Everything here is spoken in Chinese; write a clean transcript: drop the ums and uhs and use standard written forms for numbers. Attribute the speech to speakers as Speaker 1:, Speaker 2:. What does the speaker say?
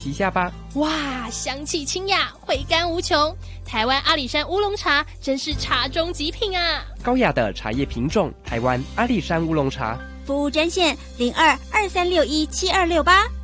Speaker 1: 一下吧。
Speaker 2: 哇，香气清雅，回甘无穷。台湾阿里山乌龙茶真是茶中极品啊！
Speaker 1: 高雅的茶叶品种，台湾阿里山乌龙茶。
Speaker 3: 服务专线0223617268。